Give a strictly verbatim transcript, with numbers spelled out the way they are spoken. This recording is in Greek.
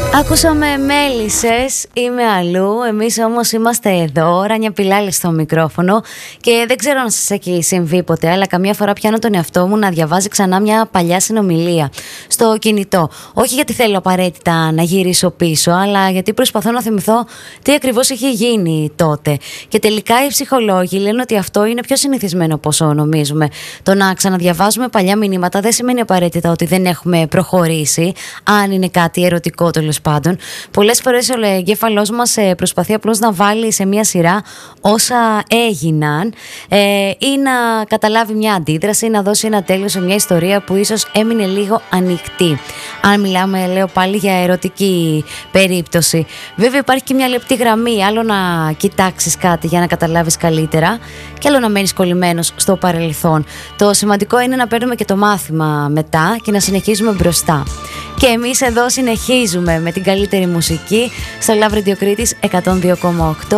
Ακούσαμε μέλισσες, είμαι αλλού. Εμείς όμως είμαστε εδώ. Ράνια Πιλάλη στο μικρόφωνο. Και δεν ξέρω αν σας έχει συμβεί ποτέ, αλλά καμιά φορά πιάνω τον εαυτό μου να διαβάζει ξανά μια παλιά συνομιλία στο κινητό. Όχι γιατί θέλω απαραίτητα να γυρίσω πίσω, αλλά γιατί προσπαθώ να θυμηθώ τι ακριβώς είχε γίνει τότε. Και τελικά οι ψυχολόγοι λένε ότι αυτό είναι πιο συνηθισμένο από όσο νομίζουμε. Το να ξαναδιαβάζουμε παλιά μηνύματα δεν σημαίνει απαραίτητα ότι δεν έχουμε προχωρήσει, αν είναι κάτι ερωτικό τέλος πάντων. Πολλές φορές ο εγκέφαλός μας προσπαθεί απλώς να βάλει σε μια σειρά όσα έγιναν ε, ή να καταλάβει μια αντίδραση ή να δώσει ένα τέλος σε μια ιστορία που ίσως έμεινε λίγο ανοιχτή. Αν μιλάμε, λέω πάλι, για ερωτική περίπτωση. Βέβαια υπάρχει και μια λεπτή γραμμή, άλλο να κοιτάξεις κάτι για να καταλάβεις καλύτερα και άλλο να μένεις κολλημένος στο παρελθόν. Το σημαντικό είναι να παίρνουμε και το μάθημα μετά και να συνεχίζουμε μπροστά. Και εμείς εδώ συνεχίζουμε με την καλύτερη μουσική στο Love Radio Critics εκατόν δύο κόμμα οκτώ.